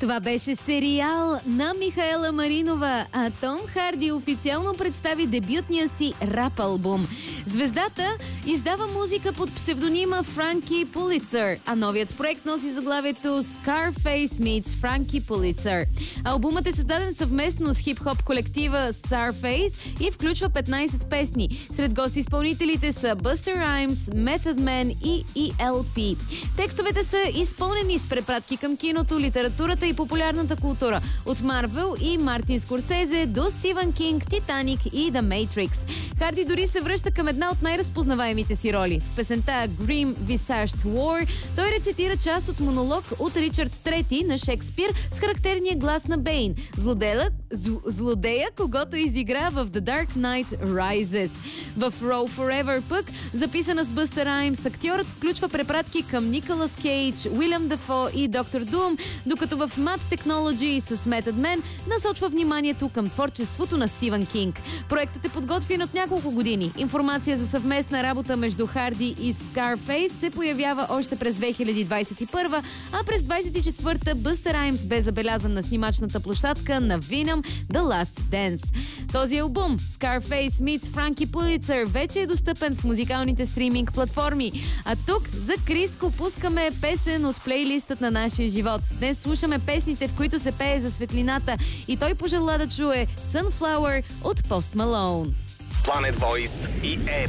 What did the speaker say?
Това беше сериал на Михаела Маринова, а Том Харди официално представи дебютния си рап албум. Звездата издава музика под псевдонима Франки Пулитцър, а новият проект носи заглавието Scarface meets Frankie Pulitzer. Албумът е създаден съвместно с хип-хоп колектива Starface и включва 15 песни. Сред гости-изпълнителите са Busta Rhymes, Method Man и ELP. Текстовете са изпълнени с препратки към киното, литературата и популярната култура. От Марвел и Мартин Скорсезе до Стивън Кинг, Титаник и The Matrix. Харди дори се връща към една от най-разпознаваемите си роли. В песента Grim Visaged War той рецитира част от монолог от Ричард III на Шекспир с характерния глас на Бейн, злодея, когото изигра в The Dark Knight Rises. В Row Forever пък, записана с Busta Rhymes, актьорът включва препратки към Николас Кейдж, Уилям Дефо и Доктор Дум, докато в Mad Technology с Method Man насочва вниманието към творчеството на Стивън Кинг. Проектът е подготвен от няколко години. Информация за съвместна работа между Харди и Scarface се появява още през 2021, а през 24-та Busta Rhymes бе забелязан на снимачната площадка на Venom The Last Dance. Този албум, Scarface meets Frankie Pulitzer, вече е достъпен в музикалните стриминг платформи. А тук за Криско пускаме песен от плейлистът на нашия живот. Днес слушаме песните, в които се пее за светлината и той пожела да чуе Sunflower от Post Malone. Planet Voice и Ери.